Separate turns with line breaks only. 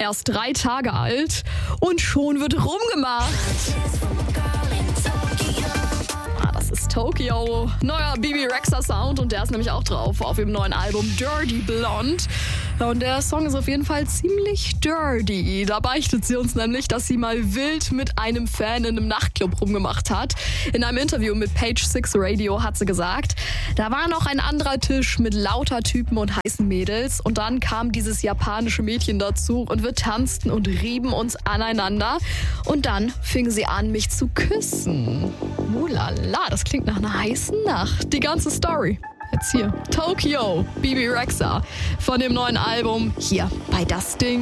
erst 3 Tage alt und schon wird rumgemacht. Das ist Tokyo, neuer Bebe Rexha Sound und der ist nämlich auch drauf auf ihrem neuen Album Dirty Blonde. Und der Song ist auf jeden Fall ziemlich dirty. Da beichtet sie uns nämlich, dass sie mal wild mit einem Fan in einem Nachtclub rumgemacht hat. In einem Interview mit Page 6 Radio hat sie gesagt, da war noch ein anderer Tisch mit lauter Typen und heißen Mädels und dann kam dieses japanische Mädchen dazu und wir tanzten und rieben uns aneinander und dann fing sie an, mich zu küssen. Mulala, das klingt nach einer heißen Nacht. Die ganze Story. Jetzt hier, Tokyo, Bebe Rexha von dem neuen Album hier bei Das Ding.